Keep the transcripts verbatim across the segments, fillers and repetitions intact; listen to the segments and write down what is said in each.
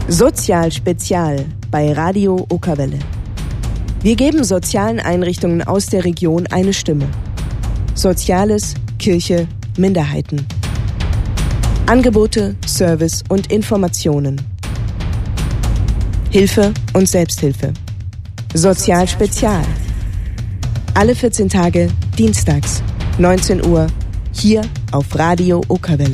Sozial Spezial bei Radio Okerwelle. Wir geben sozialen Einrichtungen aus der Region eine Stimme. Soziales, Kirche, Minderheiten. Angebote, Service und Informationen. Hilfe und Selbsthilfe. Sozial Spezial. Alle vierzehn Tage, dienstags, neunzehn Uhr, hier auf Radio Okerwelle.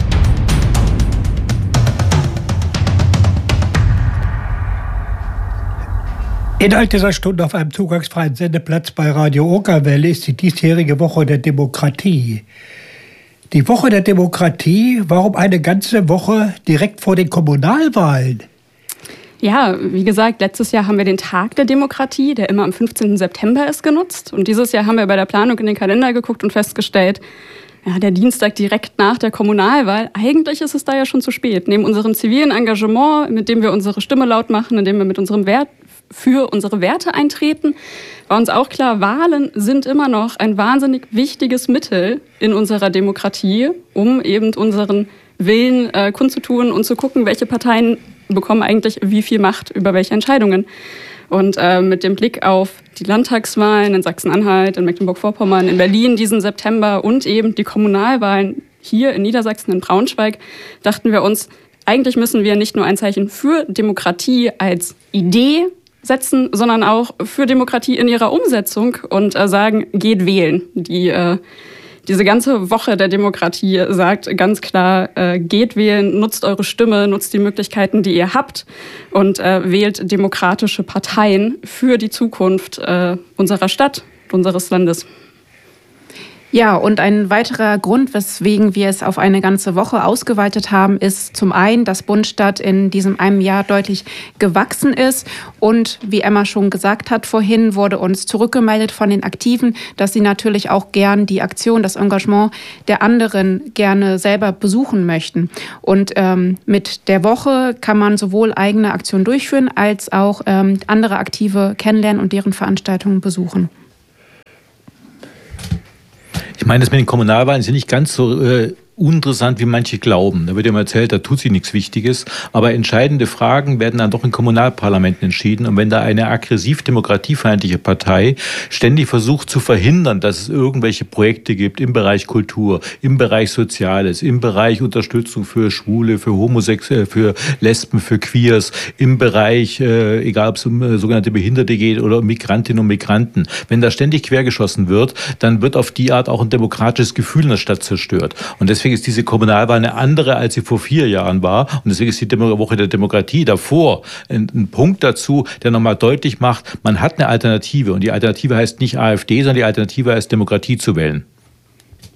Inhalt dieser Stunde auf einem zugangsfreien Sendeplatz bei Radio Okerwelle ist die diesjährige Woche der Demokratie. Die Woche der Demokratie, warum eine ganze Woche direkt vor den Kommunalwahlen? Ja, wie gesagt, letztes Jahr haben wir den Tag der Demokratie, der immer am fünfzehnten September ist, genutzt. Und dieses Jahr haben wir bei der Planung in den Kalender geguckt und festgestellt, ja, der Dienstag direkt nach der Kommunalwahl, eigentlich ist es da ja schon zu spät. Neben unserem zivilen Engagement, mit dem wir unsere Stimme laut machen, indem wir mit unserem Wert für unsere Werte eintreten, war uns auch klar, Wahlen sind immer noch ein wahnsinnig wichtiges Mittel in unserer Demokratie, um eben unseren Willen äh, kundzutun und zu gucken, welche Parteien bekommen eigentlich wie viel Macht über welche Entscheidungen. Und äh, mit dem Blick auf die Landtagswahlen in Sachsen-Anhalt, in Mecklenburg-Vorpommern, in Berlin diesen September und eben die Kommunalwahlen hier in Niedersachsen, in Braunschweig, dachten wir uns, eigentlich müssen wir nicht nur ein Zeichen für Demokratie als Idee setzen, sondern auch für Demokratie in ihrer Umsetzung und äh, sagen, geht wählen. Die, äh, diese ganze Woche der Demokratie sagt ganz klar, äh, geht wählen, nutzt eure Stimme, nutzt die Möglichkeiten, die ihr habt und äh, wählt demokratische Parteien für die Zukunft äh, unserer Stadt, unseres Landes. Ja, und ein weiterer Grund, weswegen wir es auf eine ganze Woche ausgeweitet haben, ist zum einen, dass Bundstadt in diesem einem Jahr deutlich gewachsen ist. Und wie Emma schon gesagt hat vorhin, wurde uns zurückgemeldet von den Aktiven, dass sie natürlich auch gern die Aktion, das Engagement der anderen gerne selber besuchen möchten. Und ähm, mit der Woche kann man sowohl eigene Aktionen durchführen, als auch ähm, andere Aktive kennenlernen und deren Veranstaltungen besuchen. Ich meine, das mit den Kommunalwahlen ist ja nicht ganz so äh, uninteressant, wie manche glauben. Da wird immer erzählt, da tut sich nichts Wichtiges. Aber entscheidende Fragen werden dann doch in Kommunalparlamenten entschieden. Und wenn da eine aggressiv demokratiefeindliche Partei ständig versucht zu verhindern, dass es irgendwelche Projekte gibt im Bereich Kultur, im Bereich Soziales, im Bereich Unterstützung für Schwule, für Homosexuelle, für Lesben, für Queers, im Bereich, äh, egal ob es um äh, sogenannte Behinderte geht oder um Migrantinnen und Migranten, wenn da ständig quergeschossen wird, dann wird auf die Art auch ein demokratisches Gefühl in der Stadt zerstört. Und deswegen Deswegen ist diese Kommunalwahl eine andere, als sie vor vier Jahren war. Und deswegen ist die Demo- Woche der Demokratie davor ein, ein Punkt dazu, der nochmal deutlich macht, man hat eine Alternative. Und die Alternative heißt nicht AfD, sondern die Alternative heißt Demokratie zu wählen.